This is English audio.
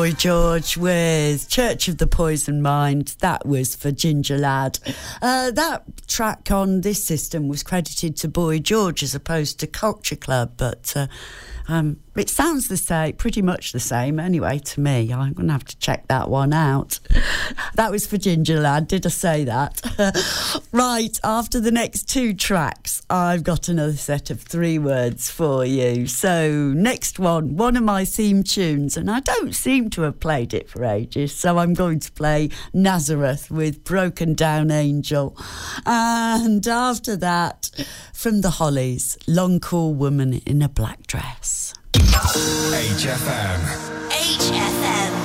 Boy George with Church of the Poison Mind. That was for Ginger Lad. That track on this system was credited to Boy George as opposed to Culture Club, but it sounds the same, pretty much the same anyway to me. I'm going to have to check that one out. That was for Ginger Lad, did I say that? Right, after the next two tracks, I've got another set of 3 words for you. So, next one of my theme tunes, and I don't seem to have played it for ages, so I'm going to play Nazareth with Broken Down Angel. And after that, from the Hollies, Long Cool Woman in a Black Dress. HFM.